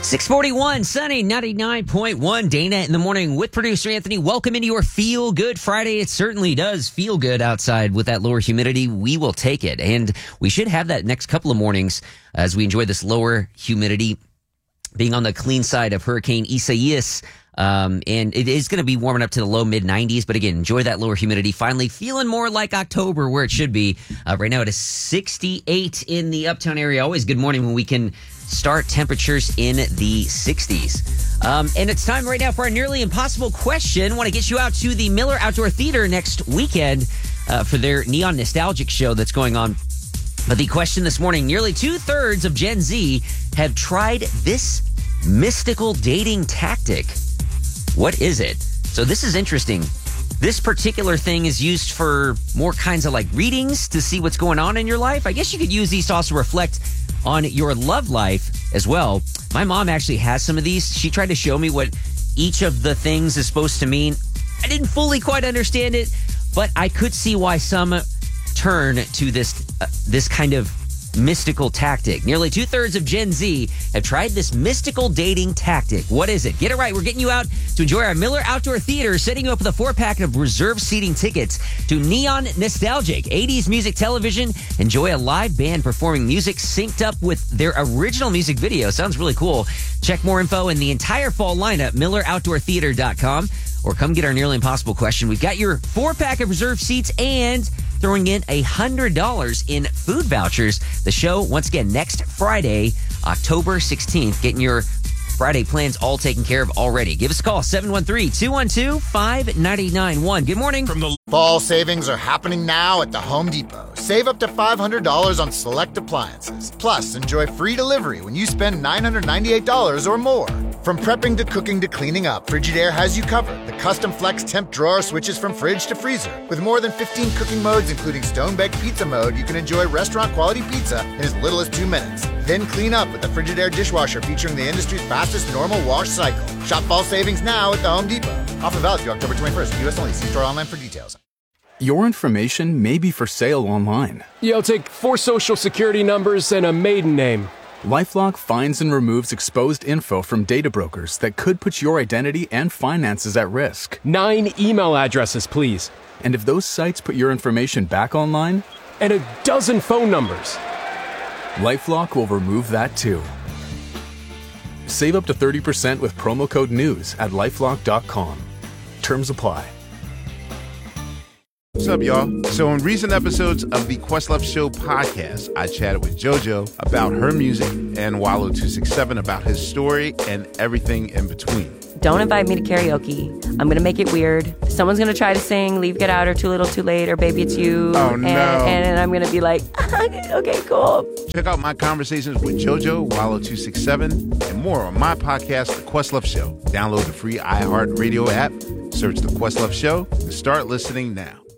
641, sunny, 99.1. Dana in the morning with producer Anthony. Welcome into your Feel Good Friday. It certainly does feel good outside with that lower humidity. We will take it. And we should have that next couple of mornings as we enjoy this lower humidity, being on the clean side of Hurricane Isaias. And it is going to be warming up to the low mid-90s. But again, enjoy that lower humidity. Finally feeling more like October where it should be. Right now it is 68 in the uptown area. Always good morning when we can start temperatures in the 60s. And it's time right now for our nearly impossible question. Want to get you out to the Miller Outdoor Theater next weekend for their Neon Nostalgic show that's going on. But the question this morning, nearly 2/3 of Gen Z have tried this mystical dating tactic. What is it? So this is interesting. This particular thing is used for more kinds of like readings to see what's going on in your life. I guess you could use these to also reflect on your love life as well. My mom actually has some of these. She tried to show me what each of the things is supposed to mean. I didn't fully quite understand it, but I could see why some turn to this kind of mystical tactic. Nearly 2/3 of Gen Z have tried this mystical dating tactic. What is it? Get it right. We're getting you out to enjoy our Miller Outdoor Theater, setting you up with a 4-pack of reserved seating tickets to Neon Nostalgic, 80s music television. Enjoy a live band performing music synced up with their original music video. Sounds really cool. Check more info in the entire fall lineup, MillerOutdoorTheater.com, or come get our nearly impossible question. We've got your 4-pack of reserved seats and throwing in $100 in food vouchers. The show, once again, next Friday, October 16th. Getting your Friday plans all taken care of already. Give us a call, 713-212-5991. Good morning. Fall savings are happening now at the Home Depot. Save up to $500 on select appliances. Plus, enjoy free delivery when you spend $998 or more. From prepping to cooking to cleaning up, Frigidaire has you covered. The custom flex temp drawer switches from fridge to freezer. With more than 15 cooking modes, including stone-baked pizza mode, you can enjoy restaurant-quality pizza in as little as 2 minutes. Then clean up with the Frigidaire dishwasher featuring the industry's fastest normal wash cycle. Shop fall savings now at the Home Depot. Offer valid through October 21st. U.S. only. See store online for details. Your information may be for sale online. Yeah, I'll take 4 social security numbers and a maiden name. LifeLock finds and removes exposed info from data brokers that could put your identity and finances at risk. 9 email addresses, please. And if those sites put your information back online? And a dozen phone numbers. LifeLock will remove that too. Save up to 30% with promo code NEWS at LifeLock.com. Terms apply. What's up, y'all? So in recent episodes of the Questlove Show podcast, I chatted with JoJo about her music and Wallo267 about his story and everything in between. Don't invite me to karaoke. I'm going to make it weird. Someone's going to try to sing Leave, Get Out, or Too Little, Too Late, or Baby It's You. Oh, no. And I'm going to be like, okay, cool. Check out my conversations with JoJo, Wallo267, and more on my podcast, The Questlove Show. Download the free iHeartRadio app, search The Questlove Show, and start listening now.